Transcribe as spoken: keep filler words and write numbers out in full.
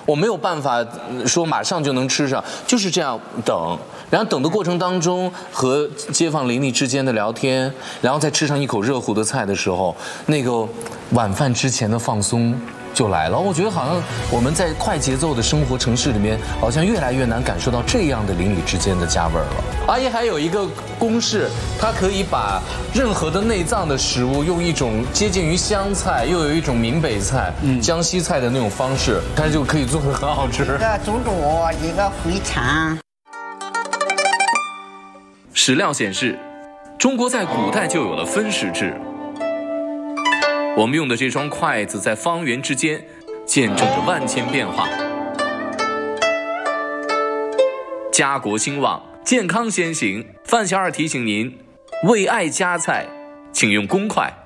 我没有办法说马上就能吃上，就是这样等。然后等的过程当中，和街坊邻里之间的聊天，然后再吃上一口热乎的菜的时候，那个晚饭之前的放松就来了。我觉得好像我们在快节奏的生活城市里面，好像越来越难感受到这样的邻里之间的家味儿了。阿姨还有一个公式，它可以把任何的内脏的食物用一种接近于湘菜，又有一种闽北菜、嗯、江西菜的那种方式，它就可以做得很好吃。 一个猪肚，一个肥肠。 史料显示，中国在古代就有了分食制。我们用的这双筷子在方圆之间见证着万千变化。家国兴旺，健康先行。范小二提醒您，为爱夹菜，请用公筷。